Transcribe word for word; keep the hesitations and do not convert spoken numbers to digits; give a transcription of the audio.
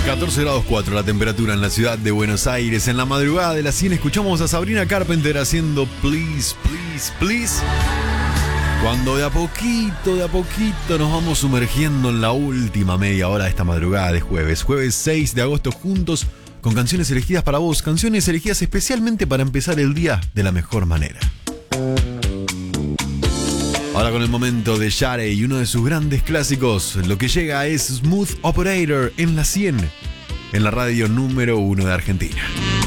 catorce grados cuatro la temperatura en la ciudad de Buenos Aires. En la madrugada de las cien escuchamos a Sabrina Carpenter haciendo Please, Please, Please. Cuando de a poquito, de a poquito nos vamos sumergiendo en la última media hora de esta madrugada de jueves. Jueves seis de agosto juntos con canciones elegidas para vos. Canciones elegidas especialmente para empezar el día de la mejor manera. Ahora con el momento de Share y uno de sus grandes clásicos. Lo que llega es Smooth Operator en la cien. En la radio número uno de Argentina.